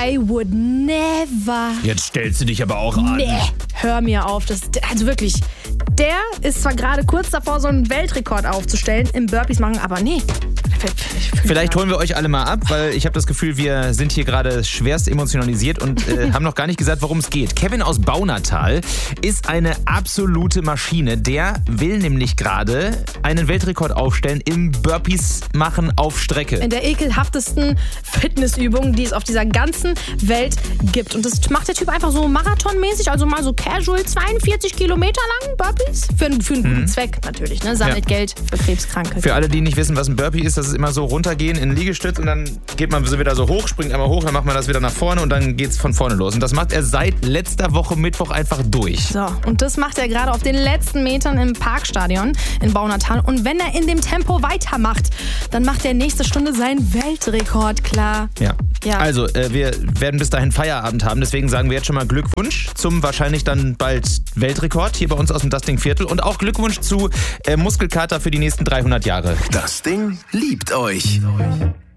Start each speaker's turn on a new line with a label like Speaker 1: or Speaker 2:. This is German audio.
Speaker 1: I would never.
Speaker 2: Jetzt stellst du dich aber auch an.
Speaker 1: Nee, hör mir auf. Also wirklich, der ist zwar gerade kurz davor, so einen Weltrekord aufzustellen im Burpees machen, aber nee.
Speaker 2: Vielleicht holen wir euch alle mal ab, weil ich habe das Gefühl, wir sind hier gerade schwerst emotionalisiert und haben noch gar nicht gesagt, worum es geht. Kevin aus Baunatal ist eine absolute Maschine. Der will nämlich gerade einen Weltrekord aufstellen im Burpees machen auf Strecke.
Speaker 1: In der ekelhaftesten Fitnessübung, die es auf dieser ganzen Welt gibt. Und das macht der Typ einfach so marathonmäßig, also mal so casual 42 Kilometer lang Burpees. Für einen guten Zweck natürlich, ne? Sammelt Geld für Krebskranke.
Speaker 2: Für alle, die nicht wissen, was ein Burpee ist, das ist immer so runtergehen in den Liegestütz und dann geht man so wieder so hoch, springt einmal hoch, dann macht man das wieder nach vorne und dann geht's von vorne los. Und das macht er seit letzter Woche Mittwoch einfach durch.
Speaker 1: So, und das macht er gerade auf den letzten Metern im Parkstadion in Baunatal. Und wenn er in dem Tempo weitermacht, dann macht er nächste Stunde seinen Weltrekord klar.
Speaker 2: Ja.
Speaker 1: Ja.
Speaker 2: Also, wir werden bis dahin Feierabend haben, deswegen sagen wir jetzt schon mal Glückwunsch zum wahrscheinlich dann bald Weltrekord hier bei uns aus dem Das Ding Viertel und auch Glückwunsch zu Muskelkater für die nächsten 300 Jahre.
Speaker 3: Das Ding liebt euch.